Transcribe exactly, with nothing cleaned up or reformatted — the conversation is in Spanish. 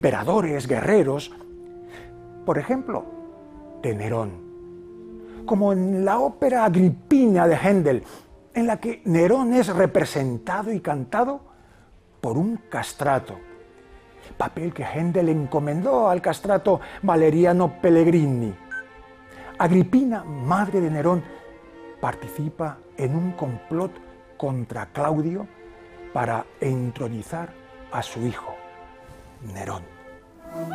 emperadores, guerreros, por ejemplo, de Nerón, como en la ópera Agripina de Händel, en la que Nerón es representado y cantado por un castrato, papel que Händel encomendó al castrato Valeriano Pellegrini. Agripina, madre de Nerón, participa en un complot contra Claudio para entronizar a su hijo, Nerón.